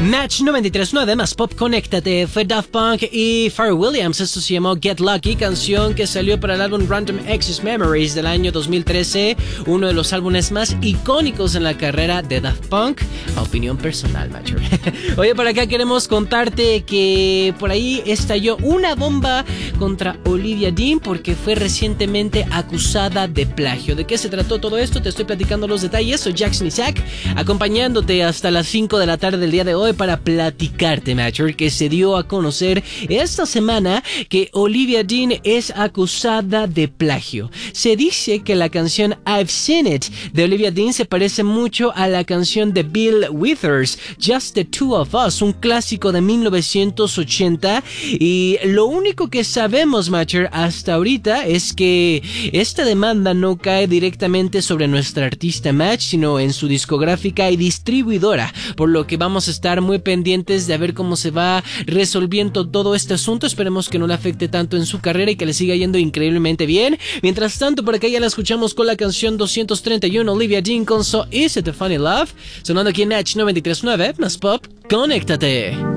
Match 93.9 más Pop Conéctate fue Daft Punk y Pharrell Williams. Esto se llamó Get Lucky, canción que salió para el álbum Random Access Memories del año 2013, uno de los álbumes más icónicos en la carrera de Daft Punk, a opinión personal, macho. Oye, por acá queremos contarte que por ahí estalló una bomba contra Olivia Dean porque fue recientemente acusada de plagio. ¿De qué se trató todo esto? Te estoy platicando los detalles. Soy Jackson Isaac, acompañándote hasta las 5 de la tarde del día de hoy para platicarte, macho, que se dio a conocer esta semana que Olivia Dean es acusada de plagio. Se dice que la canción I've Seen It de Olivia Dean se parece mucho a la canción de Bill Withers, Just the Two of Us, un clásico de 1980, y lo único que sabemos, macho, hasta ahorita es que esta demanda no cae directamente sobre nuestra artista Match, sino en su discográfica y distribuidora, por lo que vamos a estar muy pendientes de ver cómo se va resolviendo todo este asunto. Esperemos que no le afecte tanto en su carrera y que le siga yendo increíblemente bien. Mientras tanto, por acá ya la escuchamos con la canción 231, Olivia Dean con So Is It a Funny Love, sonando aquí en Match 93.9 más Pop Conéctate.